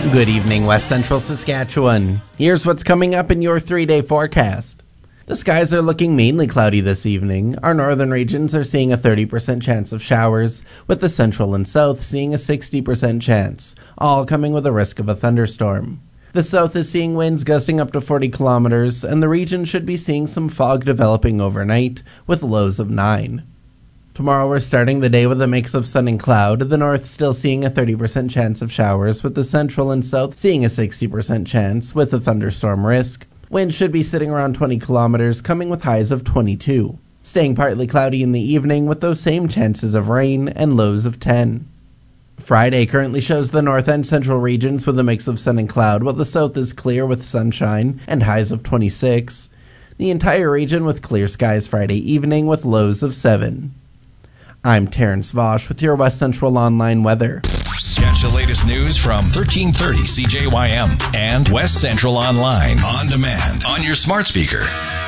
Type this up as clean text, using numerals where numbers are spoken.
Good evening, West Central Saskatchewan. Here's what's coming up in your 3-day forecast. The skies are looking mainly cloudy this evening. Our northern regions are seeing a 30% chance of showers, with the central and south seeing a 60% chance, all coming with a risk of a thunderstorm. The south is seeing winds gusting up to 40 kilometers, and the region should be seeing some fog developing overnight, with lows of 9. Tomorrow we're starting the day with a mix of sun and cloud, the north still seeing a 30% chance of showers, with the central and south seeing a 60% chance, with a thunderstorm risk. Winds should be sitting around 20 kilometers, coming with highs of 22. Staying partly cloudy in the evening, with those same chances of rain and lows of 10. Friday currently shows the north and central regions with a mix of sun and cloud, while the south is clear with sunshine and highs of 26. The entire region with clear skies Friday evening with lows of 7. I'm Terrence Vosch with your West Central Online weather. Catch the latest news from 1330 CJYM and West Central Online on demand on your smart speaker.